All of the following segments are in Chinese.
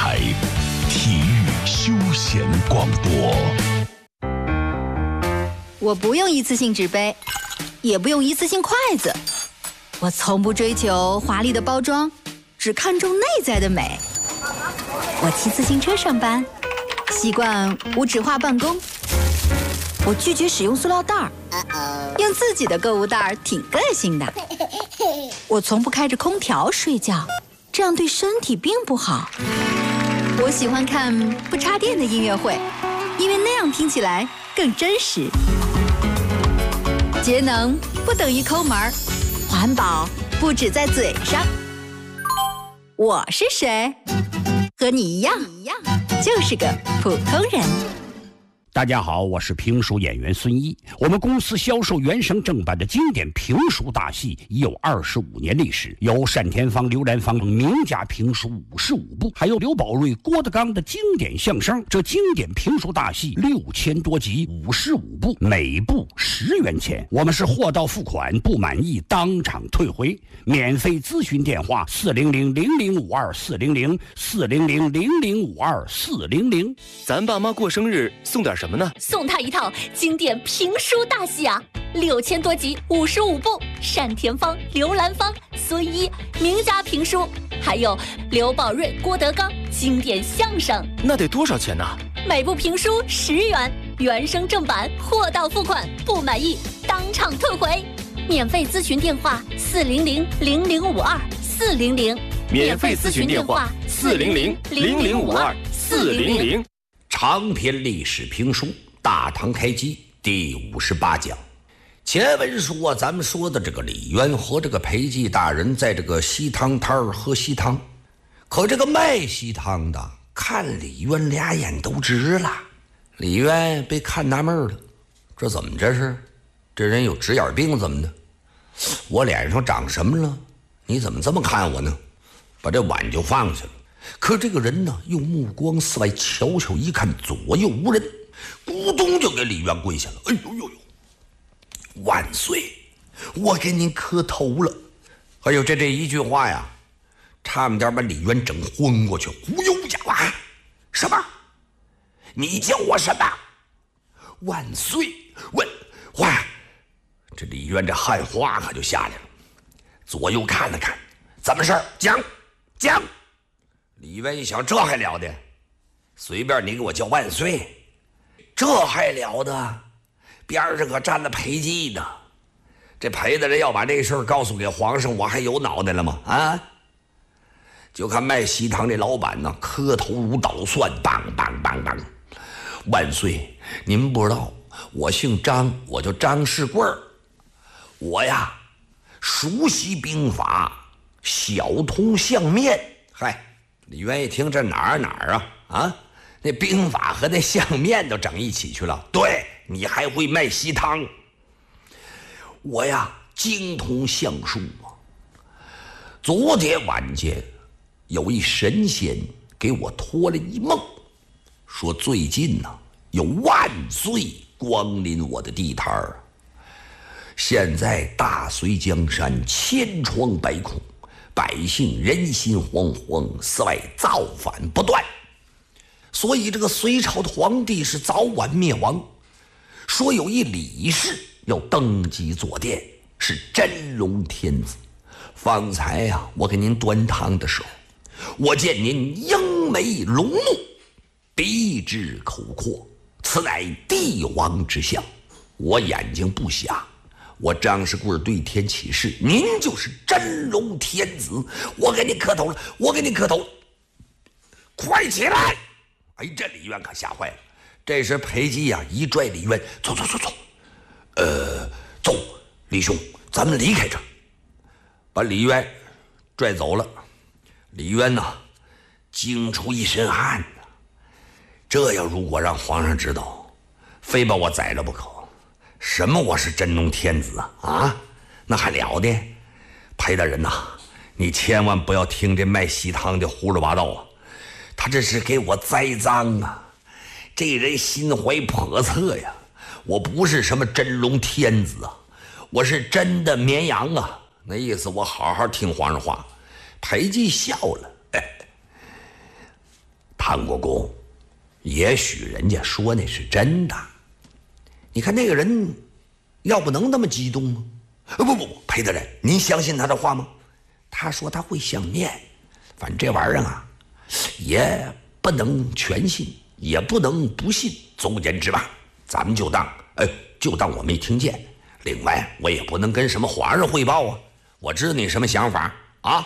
台体育休闲广播。 我不用一次性纸杯，也不用一次性筷子，我从不追求华丽的包装，只看重内在的美。我骑自行车上班，习惯无纸化办公。我拒绝使用塑料袋儿，用自己的购物袋儿挺个性的。我从不开着空调睡觉，这样对身体并不好。我喜欢看不插电的音乐会，因为那样听起来更真实。节能不等于抠门儿，环保不止在嘴上。我是谁？和你一样，就是个普通人。 大家好，我是评书演员孙一。我们公司销售原声正版的经典评书大戏已有25年历史，有单田芳、刘兰芳等名家评书55部，还有刘宝瑞、郭德纲的经典相声。这经典评书大戏6000多集，55部，每部10元钱。我们是货到付款，不满意当场退回。免费咨询电话400-0052-400，400-0052-400。 咱爸妈过生日送点什么呢？ 送他一套经典评书大戏啊，6000多集，55部，单田芳、刘兰芳、孙一名家评书，还有刘宝瑞、郭德纲经典相声。 那得多少钱呢？ 每部评书10元，原声正版，货到付款，不满意当场退回。免费咨询电话400-0052-400， 免费咨询电话400-0052-400。 长篇历史评书《大唐开基》第58讲。前文书咱们说的这个李渊和这个裴寂大人在这个西汤摊儿喝西汤，可这个卖西汤的看李渊俩眼都直了。李渊被看纳闷了，这怎么这是？这人有直眼病怎么的？我脸上长什么了？你怎么这么看我呢？把这碗就放下了。可这个人呢，用目光四外悄悄一看，左右无人，咕咚就给李渊跪下了。哎呦呦呦，万岁，我给您磕头了。哎呦，这一句话呀，差不点把李渊整昏过去。忽悠呀，什么？你叫我什么？万岁！哇！这李渊这汗花可就下来了，左右看了看，怎么事儿？讲。李渊一想，这还了得？随便你给我叫万岁，这还了得？边上可站了裴寂呢。这裴大人要把这事儿告诉给皇上，我还有脑袋了吗？啊！就看卖西汤这老板呢，磕头如捣蒜，梆梆梆梆。万岁，您不知道，我姓张，我叫张世贵儿。我呀，熟悉兵法，小通相面。嗨，李渊一听，这哪儿啊？那兵法和那相面都整一起去了。对，你还会卖西汤？我呀，精通相术啊。昨天晚间，有一神仙给我托了一梦，说最近呢，有万岁光临我的地摊儿。现在大隋江山千疮百孔，百姓人心惶惶，四外造反不断，所以这个隋朝的皇帝是早晚灭亡。说有一李氏要登基坐殿，是真龙天子。方才呀，我给您端汤的时候，我见您鹰眉龙目，鼻直口阔，此乃帝王之相。我眼睛不瞎，我张世贵对天起誓，您就是真龙天子，我给你磕头了，快起来！哎，这李渊可吓坏了。这时裴寂呀，一拽李渊，走，走，李兄，咱们离开这儿。把李渊拽走了。李渊呐，惊出一身汗。这要如果让皇上知道，非把我宰了不可。什么我是真龙天子啊？那还了得？裴大人呐，你千万不要听这卖西汤的胡说八道啊！他这是给我栽赃啊！这人心怀叵测呀！我不是什么真龙天子啊，我是真的绵羊啊！那意思我好好听皇上话。裴寂笑了， 唐国公，也许人家说那是真的。你看那个人，要不能那么激动吗？不，裴大人，您相信他的话吗？他说他会相面，反正这玩意儿啊，也不能全信，也不能不信。总而言之吧，咱们就当我没听见。另外，我也不能跟什么皇上汇报啊。我知道你什么想法啊？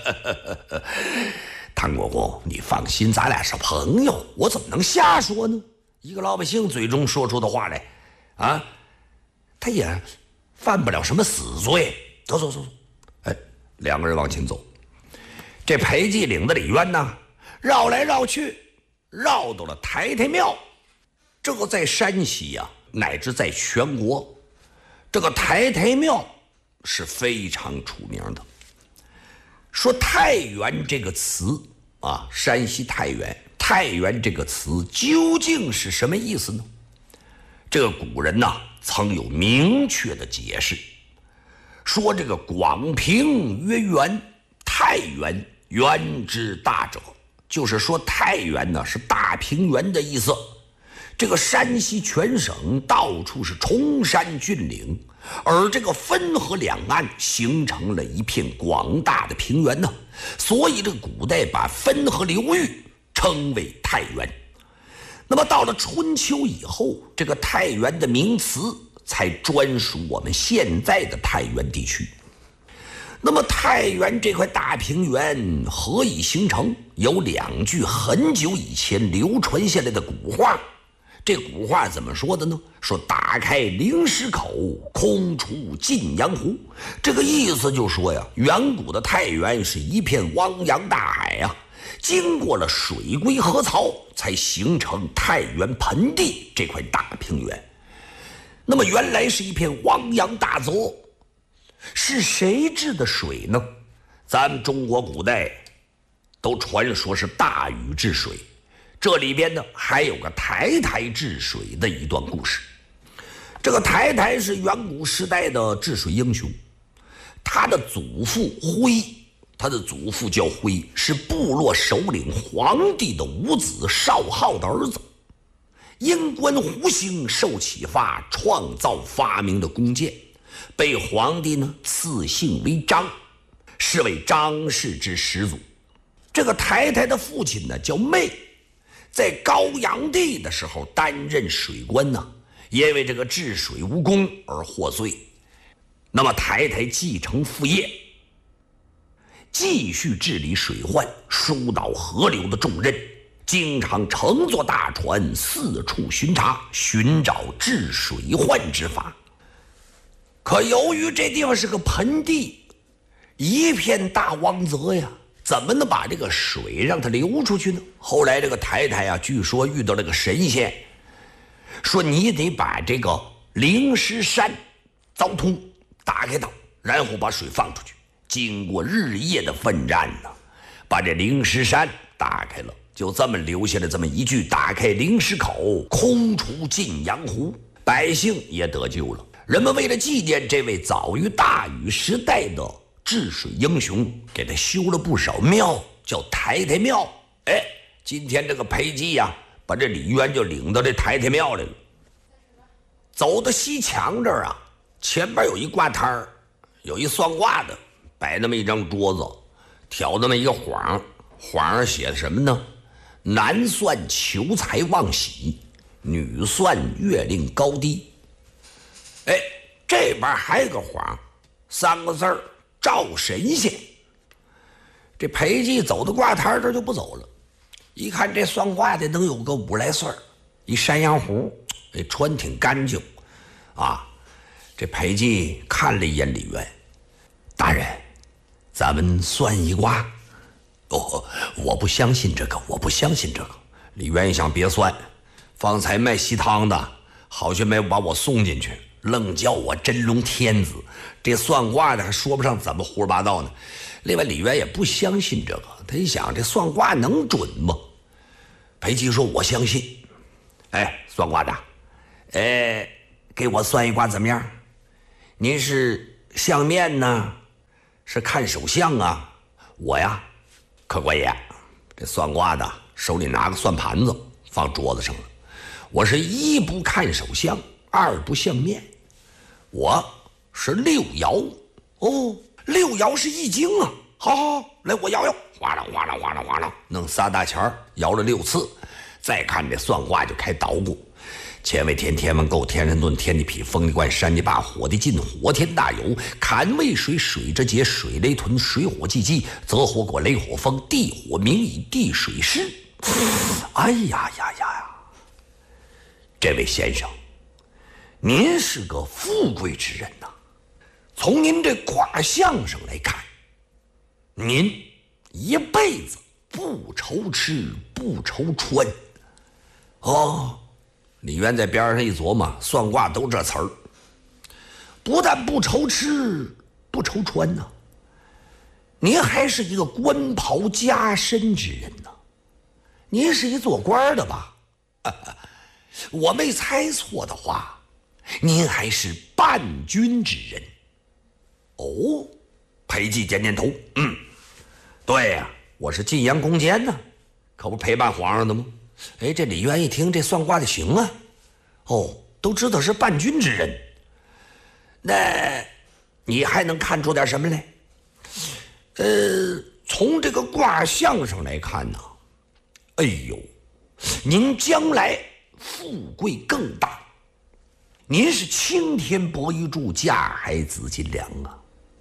唐国公，你放心，咱俩是朋友，我怎么能瞎说呢？一个老百姓嘴中说出的话来，啊，他也犯不了什么死罪。走，两个人往前走。这裴寂领的李渊呢，绕来绕去，绕到了太太庙。这个在山西呀，乃至在全国，这个太太庙是非常出名的。说太原这个词啊，山西太原这个词究竟是什么意思呢？这个古人呢曾有明确的解释，说这个广平曰原，太原原之大者，就是说太原呢是大平原的意思。这个山西全省到处是崇山峻岭，而这个汾河两岸形成了一片广大的平原呢，所以这个古代把汾河流域称为太原。那么到了春秋以后，这个太原的名词才专属我们现在的太原地区。那么太原这块大平原何以形成？有两句很久以前流传下来的古话。这古话怎么说的呢？说打开灵石口，空出晋阳湖。这个意思就说呀，远古的太原是一片汪洋大海呀，经过了水归河槽，才形成太原盆地这块大平原。那么原来是一片汪洋大泽，是谁治的水呢？咱们中国古代都传说是大禹治水，这里边呢还有个台台治水的一段故事。这个台台是远古时代的治水英雄，他的祖父辉，他的祖父叫辉，是部落首领皇帝的五子少昊的儿子。因观湖星受启发，创造发明的弓箭，被皇帝呢赐姓为张，是为张氏之始祖。这个台台的父亲呢叫昧，在高阳帝的时候担任水官呢，因为这个治水无功而获罪。那么台台继承父业，继续治理水患、疏导河流的重任，经常乘坐大船四处巡查，寻找治水患之法。可由于这地方是个盆地，一片大汪泽呀，怎么能把这个水让它流出去呢？后来这个台台啊，据说遇到了个神仙，说你得把这个灵石山凿通，打开它，然后把水放出去。经过日夜的奋战呢，把这灵石山打开了，就这么留下了这么一句：打开灵石口，空出晋阳湖。百姓也得救了。人们为了纪念这位早于大禹时代的治水英雄，给他修了不少庙，叫台台庙。今天这个裴寂呀，把这李渊就领到这台台庙来了。走到西墙这儿啊，前边有一挂摊儿，有一算卦的，摆那么一张桌子，挑那么一个幌，幌上写的什么呢？男算求财旺喜，女算月令高低。这边还有个幌，3个字儿：赵神仙。这裴寂走到卦摊这就不走了，一看这算卦的能有个50来岁，一山羊胡，穿挺干净啊。这裴寂看了一眼李渊，大人，咱们算一卦。我不相信这个，我不相信这个。李渊一想，别算，方才卖稀汤的好像没有把我送进去，愣叫我真龙天子，这算卦的还说不上怎么胡说八道呢。另外李渊也不相信这个，他一想这算卦能准吗？裴寂说我相信。算卦的，给我算一卦怎么样？您是相面呢，是看手相啊？我呀可观也，这算卦的手里拿个算盘子放桌子上了。我是一不看手相，二不相面，我是六爻。哦，六爻是易经啊！好，来我摇摇，哗啦哗啦哗啦哗啦，弄仨大钱儿，摇了6次。再看这算卦就开捣鼓。乾为天，天为构，天人遁，天地痞，风地贯，山地霸，火地进，火天大有。坎为水，水之节，水雷屯，水火既济，则火果，雷火风，地火明以地水湿。哎呀呀呀呀！这位先生，您是个富贵之人呐。从您这卦象上来看，您一辈子不愁吃不愁穿。哦，李渊在边上一琢磨，算卦都这词儿，不但不愁吃不愁穿呢，您还是一个官袍加身之人呢。您是一做官的吧？我没猜错的话，您还是伴君之人。哦，裴寂点点头，对呀，我是晋阳宫监呢，可不陪伴皇上的吗？哎，这李渊一听这算卦的行啊，哦，都知道是伴君之人，那你还能看出点什么来？从这个卦象上来看呢，哎呦，您将来富贵更大，您是青天博玉柱，架海紫金梁啊。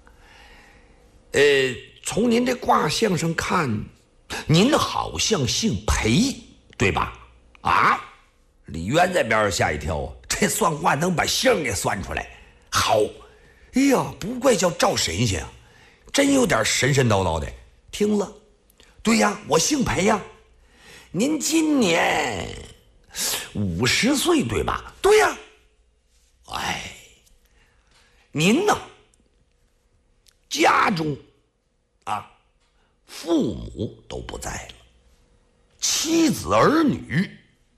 从您这卦象上看，您好像姓裴，对吧？啊，李渊在边上吓一跳啊，这算卦能把姓给算出来，好，哎呀，不怪叫赵神仙啊，真有点神神叨叨的。听了，对呀，我姓裴呀。您今年50岁对吧？对呀。哎，您呢？家中啊，父母都不在了，妻子儿女，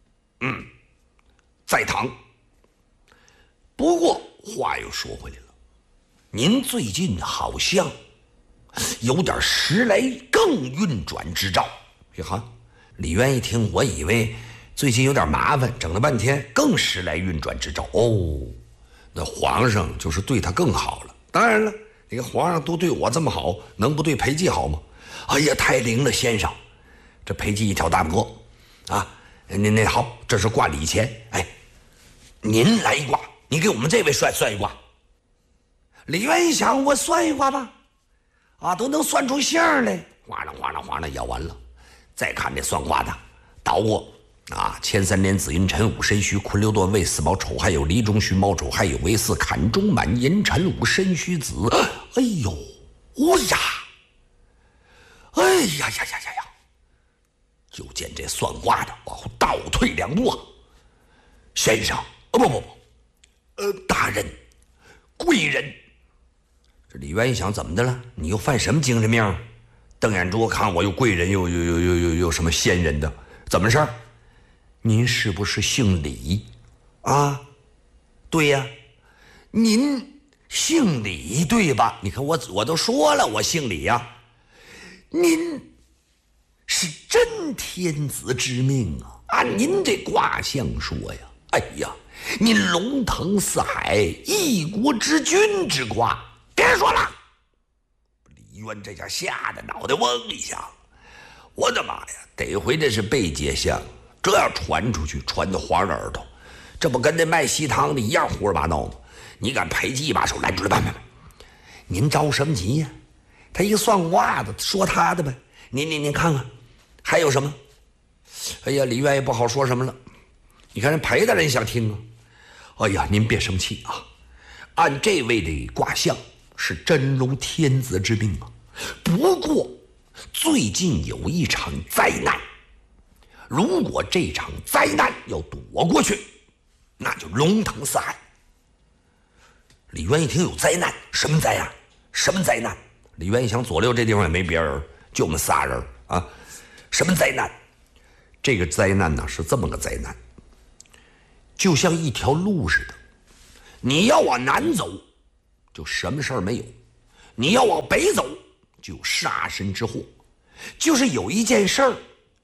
在堂。不过话又说回来了，您最近好像有点时来更运转之兆。哈，李渊一听，我以为最近有点麻烦，整了半天更时来运转之兆。哦，那皇上就是对他更好了。当然了，你看皇上都对我这么好，能不对裴寂好吗？哎呀，太灵了，先生！这裴寂一挑大拇哥，啊，那好，这是卦礼钱，哎，您来一卦，你给我们这位算一卦。李渊一想，我算一卦吧，啊，都能算出相来，哗啦哗啦哗啦，咬完了。再看这算卦的，捣鼓啊，乾3年子寅辰午申戌坤6夺未巳卯丑亥酉离中戌卯丑亥酉未巳坎中满寅辰午申戌子。哎呦，哦呀，哎呀呀呀呀呀！就见这算卦的往后倒退2步啊，先生，不，大人，贵人。这李渊一想，怎么的了？你又犯什么精神病？瞪眼珠看我，又贵人，又什么仙人的，怎么事儿？您是不是姓李啊？对呀，您姓李对吧？你看我都说了，我姓李呀。您是真天子之命啊！按您这卦象说呀，哎呀，您龙腾四海，一国之君之卦。别说了，李渊这下吓得脑袋嗡一下，我的妈呀！得回这是被解相，这要传出去，传到皇上耳朵，这不跟那卖稀汤的一样胡说八道吗？你敢裴寂把手拦住了，慢，您着什么急呀？他一个算卦的，说他的呗。您看看，还有什么？哎呀，李渊也不好说什么了。你看人裴大人想听啊。哎呀，您别生气啊，按这位的卦象是真龙天子之命啊。不过最近有一场灾难，如果这场灾难要躲过去，那就龙腾四海。李渊一听有灾难，什么灾啊？什么灾难？李渊一想，左右这地方也没别人，就我们仨人啊。什么灾难？这个灾难呢是这么个灾难，就像一条路似的，你要往南走，就什么事儿没有；你要往北走，就有杀身之祸。就是有一件事儿，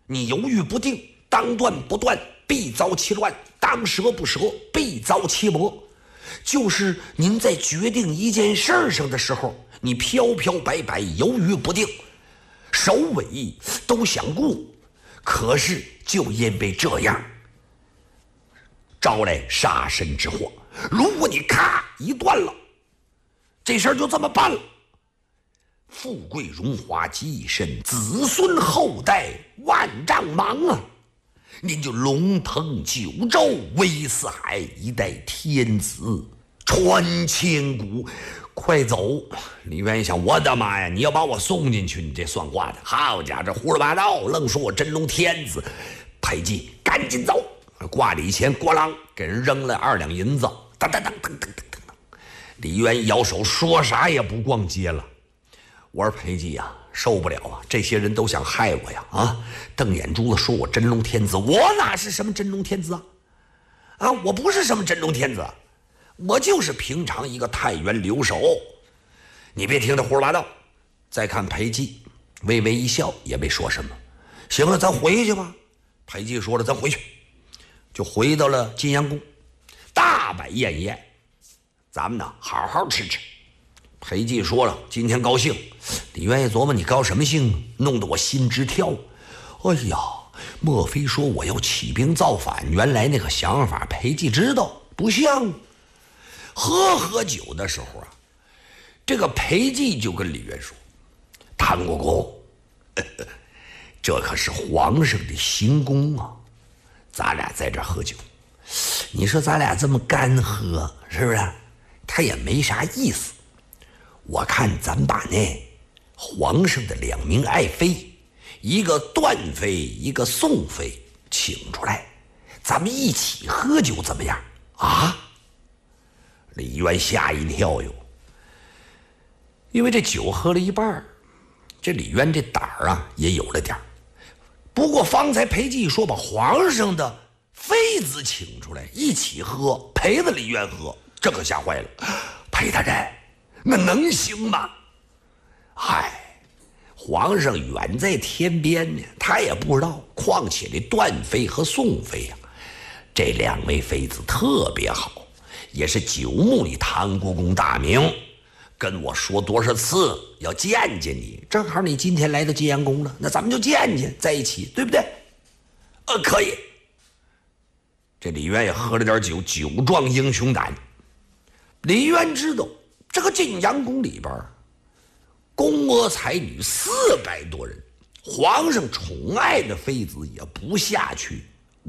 你犹豫不定，当断不断，必遭其乱；当折不折，必遭其磨。就是您在决定一件事上的时候，你飘飘摆摆，犹豫不定，首尾都想顾，可是就因为这样招来杀身之祸。如果你咔一断了，这事儿就这么办了，富贵荣华极一身，子孙后代万丈忙啊！您就龙腾九州，威四海，一代天子传千古。快走！李渊一想，我的妈呀，你要把我送进去，你这算卦的，好家伙，这胡说八道，愣说我真龙天子。裴寂赶紧走，挂礼前咣啷给人扔了2两银子，当当当当当当当。李渊一摇手，说啥也不逛街了。我说裴寂啊，受不了啊，这些人都想害我呀！啊，瞪眼珠子说我真龙天子，我哪是什么真龙天子啊？啊，我不是什么真龙天子，我就是平常一个太原留守。你别听他胡说八道。再看裴寂微微一笑，也没说什么。行了，咱回去吧。裴寂说了，咱回去，就回到了金阳宫，大摆宴宴，咱们呢好好吃吃。裴寂说了，今天高兴。李渊一琢磨，你高什么兴？弄得我心直跳。哎呀，莫非说我要起兵造反？原来那个想法裴寂知道不像。喝酒的时候啊，这个裴寂就跟李渊说，唐国公，这可是皇上的行宫啊，咱俩在这喝酒，你说咱俩这么干喝，是不是他也没啥意思。我看咱把那皇上的2名爱妃，一个段妃，一个宋妃请出来，咱们一起喝酒怎么样啊？李渊吓一跳哟，因为这酒喝了一半，这李渊这胆儿啊也有了点儿。不过方才裴寂说把皇上的妃子请出来一起喝，陪着李渊喝，这可吓坏了。裴大人，那能行吗？嗨，皇上远在天边呢，他也不知道。况且这段妃和宋妃呀，这2位妃子特别好，也是九牧里唐国公大名，跟我说多少次要见见你。正好你今天来到金阳宫了，那咱们就见见，在一起，对不对？可以。这李渊也喝了点酒，酒壮英雄胆。李渊知道这个晋阳宫里边宫娥才女400多人，皇上宠爱的妃子也不下去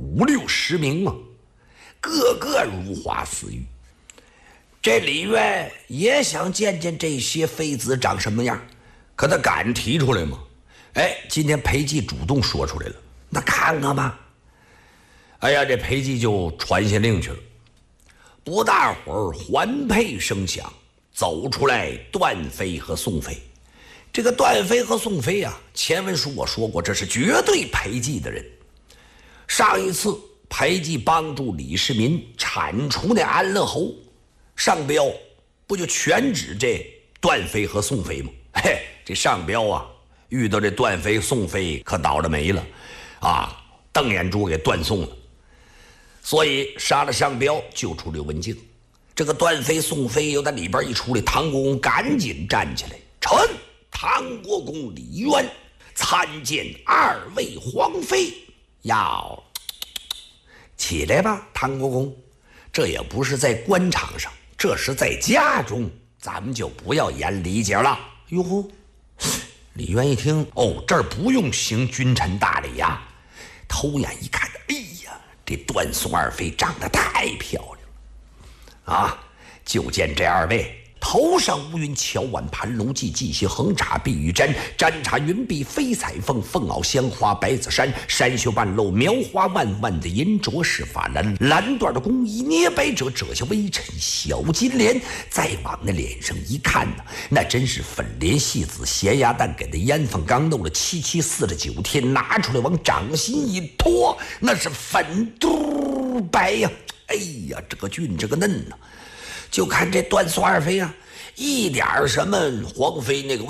50-60名啊，个个如花似玉。这李渊也想见见这些妃子长什么样，可他敢提出来吗？今天裴寂主动说出来了，那看看吧。哎呀，这裴寂就传下令去了。不大会儿，环佩声响，走出来段妃和宋妃。这个段妃和宋妃啊，前文书我说过，这是绝对裴寂的人。上一次裴寂帮助李世民铲除那安乐侯，上标不就全指这段妃和宋妃吗？这上标啊，遇到这段妃宋妃可倒了霉了啊，瞪眼珠给断送了。所以杀了上标，救出刘文静。这个段妃宋妃又在里边一出来，唐国公赶紧站起来，臣唐国公李渊参见2位皇妃。要起来吧，唐国公，这也不是在官场上，这是在家中，咱们就不要演礼节了。哟呼，李渊一听，这儿不用行君臣大礼呀。偷眼一看，哎呀，这段宋2妃长得太漂亮了啊！就见这2位头上乌云乔挽盘龙髻，髻系横插碧玉簪，簪插云碧飞彩凤，凤袄香花白子衫，山袖半露描花万万的银镯饰发蓝，蓝缎的工衣捏白褶，褶下微衬小金莲。再往那脸上一看呢，那真是粉莲戏子咸鸭蛋给的烟放刚漏了7七49天，拿出来往掌心一托，那是粉嘟白呀！哎呀，这个俊这个嫩呐！就看这段宋2妃啊，一点什么皇妃那个